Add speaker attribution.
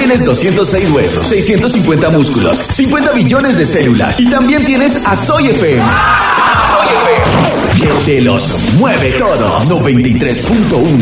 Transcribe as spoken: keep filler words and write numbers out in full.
Speaker 1: tienes doscientos seis huesos, seiscientos cincuenta músculos, cincuenta billones de células y también tienes a Soy F M. Soy F M. Que te los mueve todo. noventa y tres punto uno.